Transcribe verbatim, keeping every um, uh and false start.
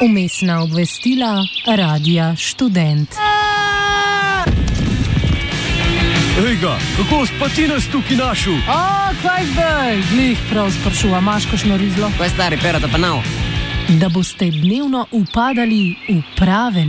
Vmesna obvestila Radia Študent. Ejga, kako spati nas tukaj našel? O, kaj zdaj? Glih prav sprašuva, imaš kakšno rizlo? Kaj stari, perata pa nav? Da boste dnevno upadali v prave